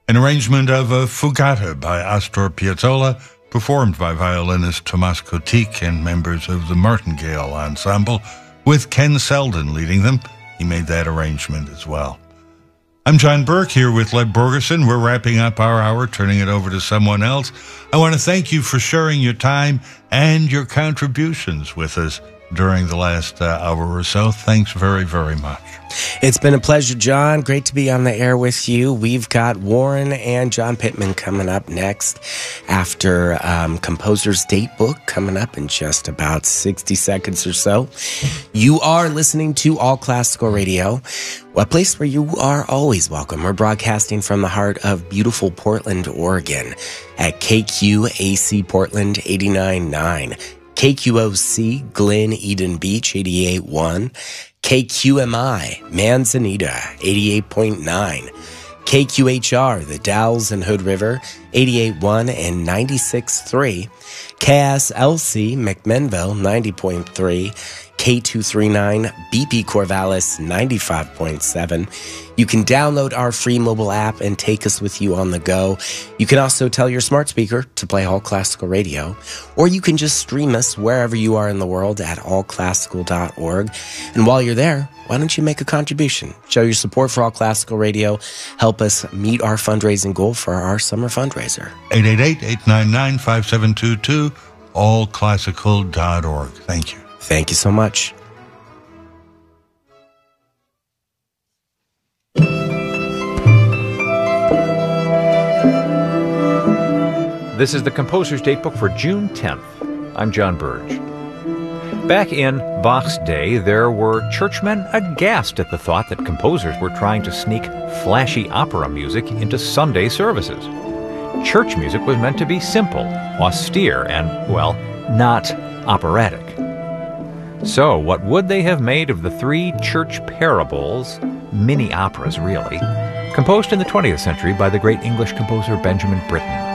an arrangement of a Fugata by Astor Piazzolla, performed by violinist Tomas Kotik and members of the Martingale Ensemble, with Ken Selden leading them. He made that arrangement as well. I'm John Burke here with Lev Borgerson. We're wrapping up our hour, turning it over to someone else. I want to thank you for sharing your time and your contributions with us during the last hour or so. Thanks very, very much. It's been a pleasure, John. Great to be on the air with you. We've got Warren and John Pittman coming up next after Composer's Date Book coming up in just about 60 seconds or so. You are listening to All Classical Radio, a place where you are always welcome. We're broadcasting from the heart of beautiful Portland, Oregon at KQAC Portland 89.9. KQOC Glen Eden Beach 88.1, KQMI Manzanita 88.9, KQHR The Dalles and Hood River 88.1 and 96.3, KSLC McMinnville 90.3, K239 BP Corvallis 95.7. You can download our free mobile app and take us with you on the go. You can also tell your smart speaker to play All Classical Radio, or you can just stream us wherever you are in the world at allclassical.org. And while you're there, why don't you make a contribution? Show your support for All Classical Radio. Help us meet our fundraising goal for our summer fundraiser. 888-899-5722, allclassical.org. Thank you. Thank you so much. This is the Composer's Datebook for June 10th. I'm John Burge. Back in Bach's day, there were churchmen aghast at the thought that composers were trying to sneak flashy opera music into Sunday services. Church music was meant to be simple, austere, and, well, not operatic. So, what would they have made of the three church parables, mini operas really, composed in the 20th century by the great English composer Benjamin Britten?